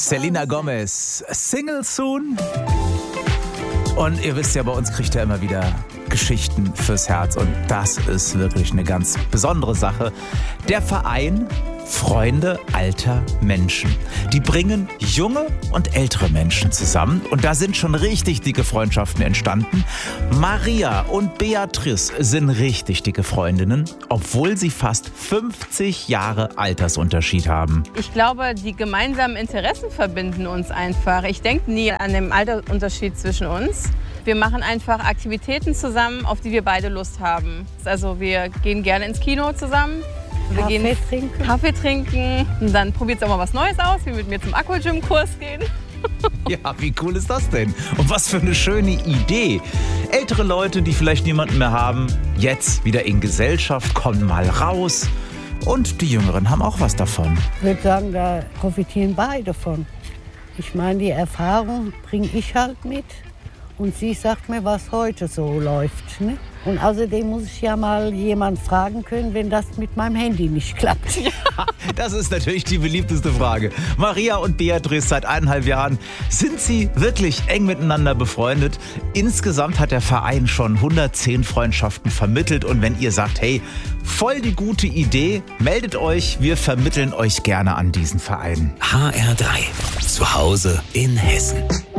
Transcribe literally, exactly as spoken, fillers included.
Selena Gomez, Single Soon. Und ihr wisst ja, bei uns kriegt er immer wieder Geschichten fürs Herz. Und das ist wirklich eine ganz besondere Sache. Der Verein Freunde alter Menschen. Die bringen junge und ältere Menschen zusammen. Und da sind schon richtig dicke Freundschaften entstanden. Maria und Beatrice sind richtig dicke Freundinnen, obwohl sie fast fünfzig Jahre Altersunterschied haben. Ich glaube, die gemeinsamen Interessen verbinden uns einfach. Ich denke nie an den Altersunterschied zwischen uns. Wir machen einfach Aktivitäten zusammen, auf die wir beide Lust haben. Also wir gehen gerne ins Kino zusammen. Wir Kaffee gehen trinken. Kaffee trinken und dann probiert es auch mal was Neues aus, wie mit mir zum Aquagym-Kurs gehen. Ja, wie cool ist das denn? Und was für eine schöne Idee. Ältere Leute, die vielleicht niemanden mehr haben, jetzt wieder in Gesellschaft, kommen mal raus. Und die Jüngeren haben auch was davon. Ich würde sagen, da profitieren beide von. Ich meine, die Erfahrung bringe ich halt mit. Und sie sagt mir, was heute so läuft. Ne? Und außerdem muss ich ja mal jemanden fragen können, wenn das mit meinem Handy nicht klappt. Ja, das ist natürlich die beliebteste Frage. Maria und Beatrice, seit eineinhalb Jahren sind sie wirklich eng miteinander befreundet. Insgesamt hat der Verein schon hundertzehn Freundschaften vermittelt. Und wenn ihr sagt, hey, voll die gute Idee, meldet euch. Wir vermitteln euch gerne an diesen Verein. H R drei. Zu Hause in Hessen.